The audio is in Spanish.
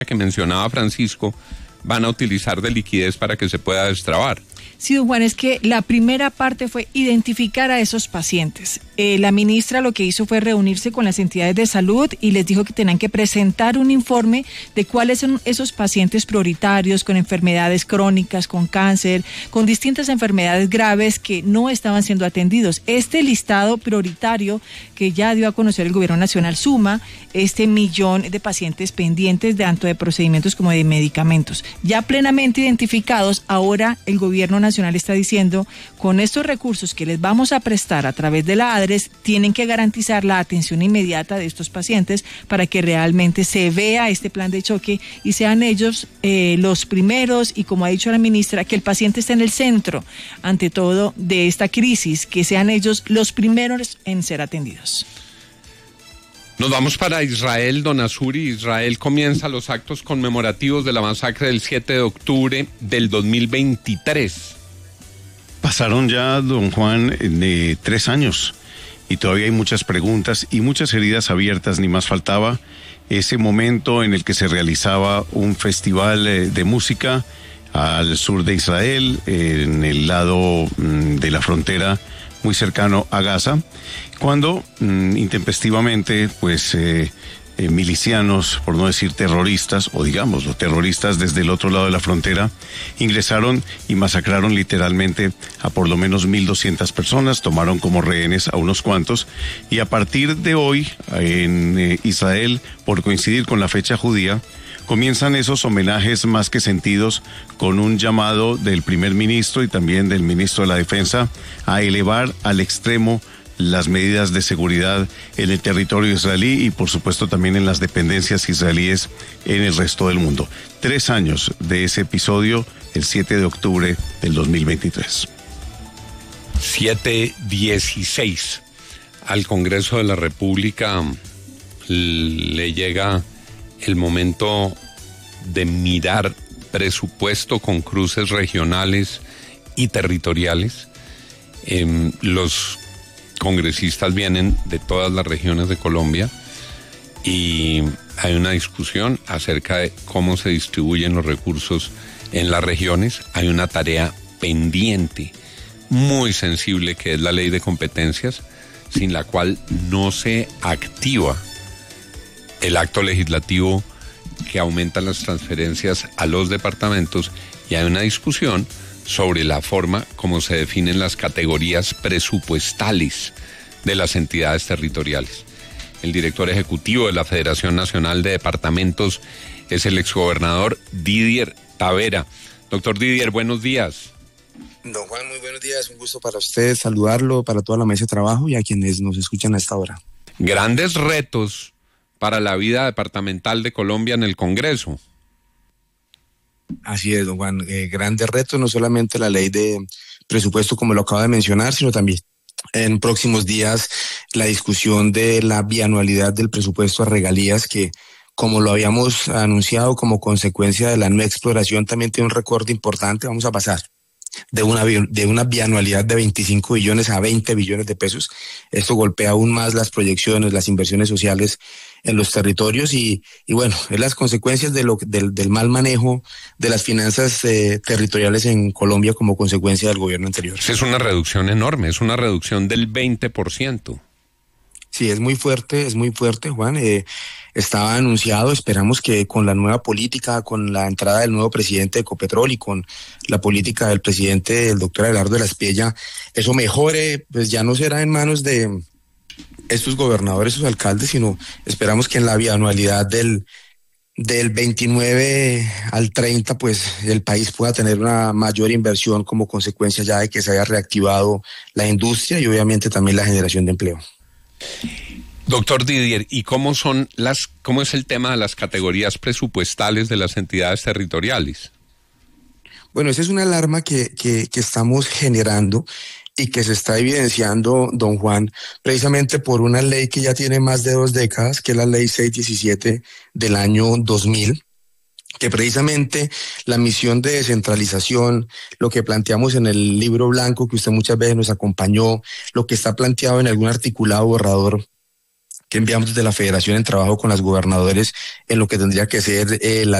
que mencionaba Francisco van a utilizar de liquidez para que se pueda destrabar. Sí, don Juan, es que la primera parte fue identificar a esos pacientes. La ministra lo que hizo fue reunirse con las entidades de salud y les dijo que tenían que presentar un informe de cuáles son esos pacientes prioritarios con enfermedades crónicas, con cáncer, con distintas enfermedades graves que no estaban siendo atendidos. Este listado prioritario que ya dio a conocer el Gobierno Nacional suma 1.000.000 de pacientes pendientes tanto de procedimientos como de medicamentos. Ya plenamente identificados, ahora el Gobierno Nacional está diciendo, con estos recursos que les vamos a prestar a través de la ADRES, tienen que garantizar la atención inmediata de estos pacientes para que realmente se vea este plan de choque y sean ellos los primeros, y como ha dicho la ministra, que el paciente esté en el centro, ante todo, de esta crisis, que sean ellos los primeros en ser atendidos. Nos vamos para Israel, don Azuri. Israel comienza los actos conmemorativos de la masacre del 7 de octubre del 2023. Pasaron ya, don Juan, de 3 años y todavía hay muchas preguntas y muchas heridas abiertas, ni más faltaba. Ese momento en el que se realizaba un festival de música al sur de Israel, en el lado de la frontera muy cercano a Gaza, cuando intempestivamente pues milicianos, por no decir terroristas, o digamos los terroristas desde el otro lado de la frontera, ingresaron y masacraron literalmente a por lo menos 1.200 personas, tomaron como rehenes a unos cuantos, y a partir de hoy en Israel, por coincidir con la fecha judía, comienzan esos homenajes más que sentidos, con un llamado del primer ministro y también del ministro de la Defensa a elevar al extremo las medidas de seguridad en el territorio israelí y por supuesto también en las dependencias israelíes en el resto del mundo. 3 años de ese episodio, el 7 de octubre del 2023. 7:16. Al Congreso de la República le llega el momento de mirar presupuesto con cruces regionales y territoriales. Los congresistas vienen de todas las regiones de Colombia y hay una discusión acerca de cómo se distribuyen los recursos en las regiones. Hay una tarea pendiente, muy sensible, que es la ley de competencias, sin la cual no se activa el acto legislativo que aumenta las transferencias a los departamentos, y hay una discusión sobre la forma como se definen las categorías presupuestales de las entidades territoriales. El director ejecutivo de la Federación Nacional de Departamentos es el exgobernador Didier Tavera. Doctor Didier, buenos días. Don Juan, muy buenos días, un gusto para usted, saludarlo, para toda la mesa de trabajo y a quienes nos escuchan a esta hora. Grandes retos para la vida departamental de Colombia en el Congreso. Así es, don Juan, grandes retos, no solamente la ley de presupuesto como lo acaba de mencionar, sino también en próximos días la discusión de la bianualidad del presupuesto a regalías, que como lo habíamos anunciado como consecuencia de la no exploración también tiene un recorte importante. Vamos a pasar de una bianualidad de 25 billones a 20 billones de pesos. Esto golpea aún más las proyecciones, las inversiones sociales en los territorios y bueno, es las consecuencias del mal manejo de las finanzas territoriales en Colombia como consecuencia del gobierno anterior. Es una reducción enorme, es una reducción del 20%. Sí, es muy fuerte, Juan. Estaba anunciado, esperamos que con la nueva política, con la entrada del nuevo presidente de Ecopetrol y con la política del presidente, el doctor Abelardo de la Espriella, eso mejore, pues ya no será en manos de estos gobernadores, sus alcaldes, sino esperamos que en la bianualidad del 29 al 30, pues el país pueda tener una mayor inversión como consecuencia ya de que se haya reactivado la industria y obviamente también la generación de empleo. Doctor Didier, ¿y cómo es el tema de las categorías presupuestales de las entidades territoriales? Bueno, esa es una alarma que estamos generando y que se está evidenciando, don Juan, precisamente por una ley que ya tiene más de 2 décadas, que es la ley 617 del año 2000, que precisamente la misión de descentralización, lo que planteamos en el libro blanco que usted muchas veces nos acompañó, lo que está planteado en algún articulado borrador que enviamos desde la Federación en trabajo con las gobernadores en lo que tendría que ser la